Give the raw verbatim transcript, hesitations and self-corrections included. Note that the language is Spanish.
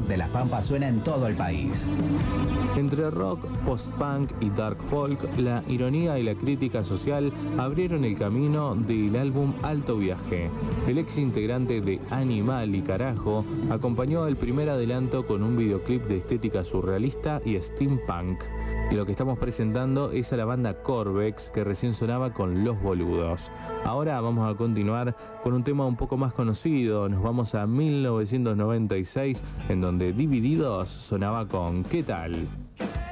rock de las Pampas suena en todo el país. Entre rock, post-punk y dark folk, la ironía y la crítica social abrieron el camino del álbum Alto Viaje. El ex integrante de Animal y Carajo acompañó el primer adelanto con un videoclip de estética surrealista y steampunk. Y lo que estamos presentando es a la banda Corvex, que recién sonaba con Los Boludos. Ahora vamos a continuar con un tema un poco más conocido. Nos vamos a mil novecientos noventa y seis, en donde Divididos sonaba con ¿Qué tal?